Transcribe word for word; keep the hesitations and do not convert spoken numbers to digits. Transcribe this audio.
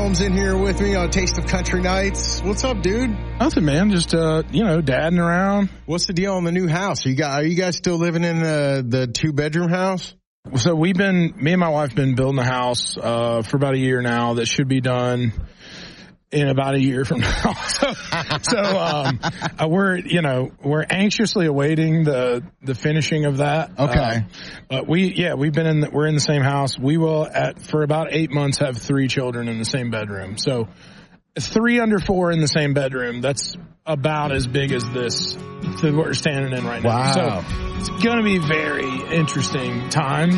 Holmes in here with me on Taste of Country Nights. What's up, dude? Nothing, man. Just, uh, you know, dadding around. What's the deal on the new house? Are you guys, are you guys still living in the, the two-bedroom house? So we've been, me and my wife have been building a house uh, for about a year now that should be done in about a year from now. so, so um, uh, we're, you know, we're anxiously awaiting the the finishing of that. Okay. Uh, but we, yeah, we've been in, the, we're in the same house. We will, at for about eight months, have three children in the same bedroom. So three under four in the same bedroom. That's about as big as this that we're standing in right now. Wow. So it's going to be very interesting time.